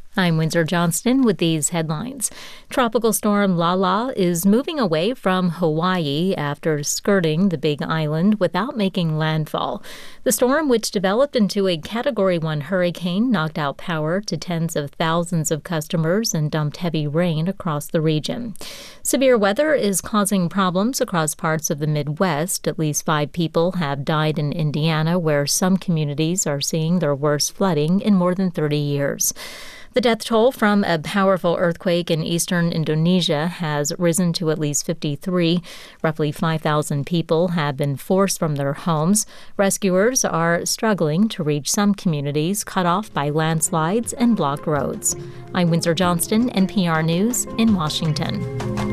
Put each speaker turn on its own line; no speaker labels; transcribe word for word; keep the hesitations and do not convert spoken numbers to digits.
I'm Windsor Johnston with these headlines. Tropical storm Lala is moving away from Hawaii after skirting the Big Island without making landfall. The storm, which developed into a Category one hurricane, knocked out power to tens of thousands of customers and dumped heavy rain across the region. Severe weather is causing problems across parts of the Midwest. At least five people have died in Indiana, where some communities are seeing their worst flooding in more than thirty years. The death toll from a powerful earthquake in eastern Indonesia has risen to at least fifty-three. Roughly five thousand people have been forced from their homes. Rescuers are struggling to reach some communities cut off by landslides and blocked roads. I'm Windsor Johnston, N P R News in Washington.